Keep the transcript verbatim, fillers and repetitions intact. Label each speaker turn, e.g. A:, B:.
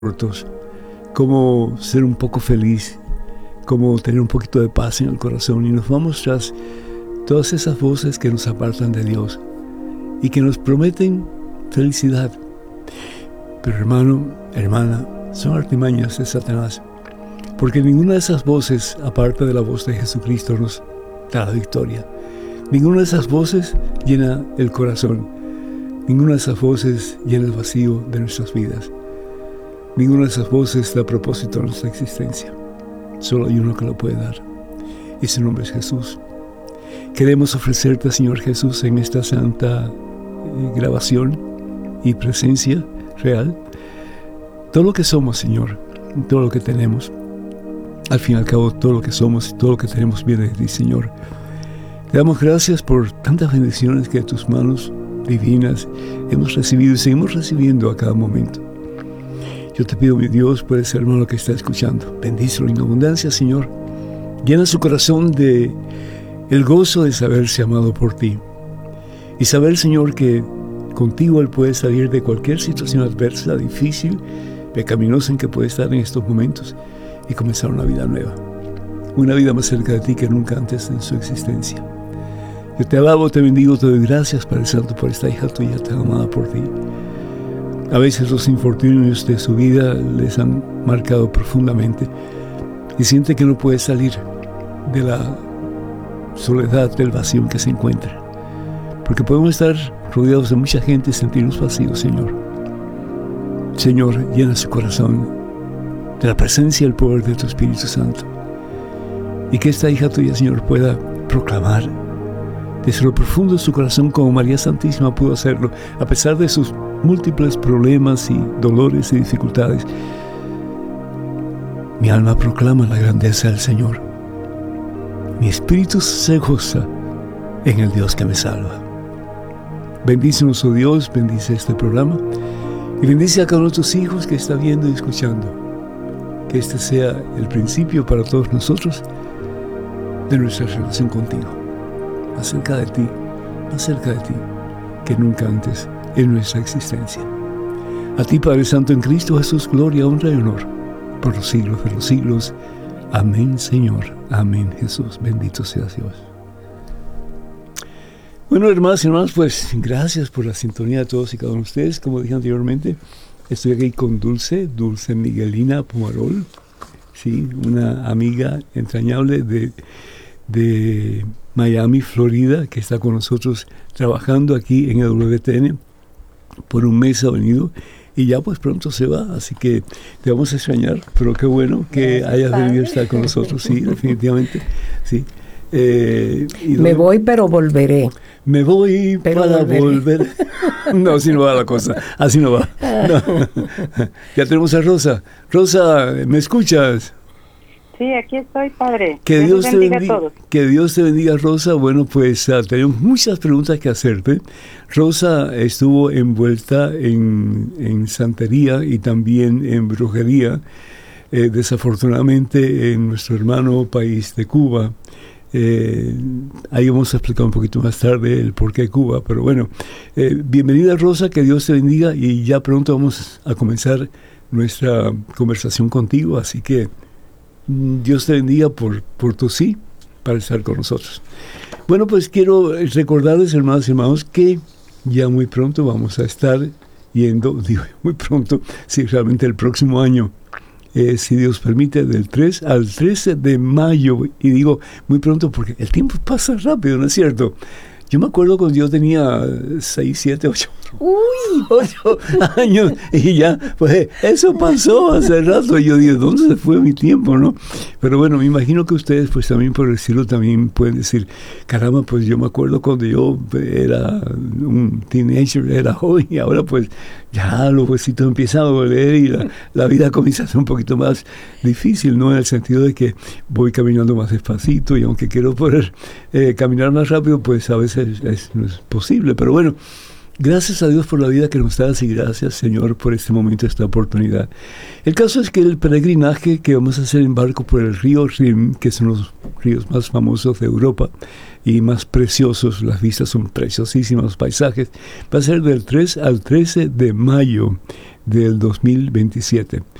A: cortos, cómo ser un poco feliz, cómo tener un poquito de paz en el corazón, y nos vamos tras todas esas voces que nos apartan de Dios y que nos prometen felicidad. Pero hermano, hermana, son artimañas de Satanás, porque ninguna de esas voces, aparte de la voz de Jesucristo, nos da la victoria. Ninguna de esas voces llena el corazón. Ninguna de esas voces llena el vacío de nuestras vidas. Ninguna de esas voces da propósito a nuestra existencia. Solo hay uno que lo puede dar, y su nombre es Jesús. Queremos ofrecerte, Señor Jesús, en esta santa eh, grabación y presencia real, todo lo que somos, Señor, todo lo que tenemos. Al fin y al cabo, todo lo que somos y todo lo que tenemos viene de ti, Señor. Te damos gracias por tantas bendiciones que de tus manos divinas hemos recibido y seguimos recibiendo a cada momento. Yo te pido, mi Dios, por ese hermano que está escuchando, bendícelo en abundancia, Señor. Llena su corazón de el gozo de saberse amado por ti y saber, Señor, que contigo él puede salir de cualquier situación adversa, difícil, pecaminosa en que puede estar en estos momentos y comenzar una vida nueva, una vida más cerca de ti que nunca antes en su existencia. Yo te alabo, te bendigo, te doy gracias, Padre Santo, por esta hija tuya tan amada por ti. A veces los infortunios de su vida les han marcado profundamente y siente que no puede salir de la soledad, del vacío en que se encuentra. Porque podemos estar rodeados de mucha gente y sentirnos vacíos, Señor. Señor, llena su corazón de la presencia y el poder de tu Espíritu Santo. Y que esta hija tuya, Señor, pueda proclamar desde lo profundo de su corazón, como María Santísima pudo hacerlo, a pesar de sus múltiples problemas y dolores y dificultades. Mi alma proclama la grandeza del Señor. Mi espíritu se goza en el Dios que me salva. Bendícenos, oh Dios, bendice este programa y bendice a cada uno de tus hijos que está viendo y escuchando. Que este sea el principio para todos nosotros de nuestra relación contigo. Más cerca de ti, más cerca de ti que nunca antes en nuestra existencia. A ti, Padre Santo, en Cristo Jesús, gloria, honra y honor por los siglos de los siglos. Amén, Señor. Amén, Jesús. Bendito seas Dios. Bueno, hermanos y hermanos, pues gracias por la sintonía de todos y cada uno de ustedes. Como dije anteriormente, estoy aquí con Dulce, Dulce Miguelina Pomarol, sí, una amiga entrañable de, de Miami, Florida, que está con nosotros trabajando aquí en el W T N. Por un mes ha venido y ya pues pronto se va, así que te vamos a extrañar, pero qué bueno que Gracias, hayas venido a estar con nosotros, sí, definitivamente, sí. Eh, y
B: me voy, pero volveré.
A: Me voy
B: pero
A: para
B: volveré.
A: volver. No, así no va la cosa, así no va. No. Ya tenemos a Rosa. Rosa, ¿me escuchas?
C: Sí, aquí estoy, padre.
A: Que Dios, Dios te bendiga, bendiga
C: a todos.
A: Que Dios te bendiga, Rosa. Bueno, pues uh, tenemos muchas preguntas que hacerte. Rosa estuvo envuelta en, en santería y también en brujería, eh, desafortunadamente en nuestro hermano país de Cuba. Eh, ahí vamos a explicar un poquito más tarde el por qué Cuba, pero bueno, eh, bienvenida, Rosa, que Dios te bendiga, y ya pronto vamos a comenzar nuestra conversación contigo, así que Dios te bendiga por, por tu sí para estar con nosotros. Bueno, pues quiero recordarles, hermanos y hermanos, que ya muy pronto vamos a estar yendo, digo, muy pronto, sí, realmente el próximo año, eh, si Dios permite, del tres al trece de mayo, y digo muy pronto porque el tiempo pasa rápido, ¿no es cierto? Yo me acuerdo cuando yo tenía seis, siete, ocho, uy, ocho años, y ya, pues eso pasó hace rato. Y yo digo, ¿dónde se fue mi tiempo, no? Pero bueno, me imagino que ustedes, pues también por decirlo, también pueden decir, caramba, pues yo me acuerdo cuando yo era un teenager, era joven, y ahora pues ya los huesitos empiezan a doler y la, la vida comienza a ser un poquito más difícil, ¿no? En el sentido de que voy caminando más despacito, y aunque quiero poder eh, caminar más rápido, pues a veces es, no es posible. Pero bueno, Gracias a Dios por la vida que nos das y gracias, Señor, por este momento, esta oportunidad. El caso es que el peregrinaje que vamos a hacer en barco por el río Rin, que son los ríos más famosos de Europa y más preciosos, las vistas son preciosísimas, los paisajes, va a ser del tres al trece de mayo del dos mil veintisiete.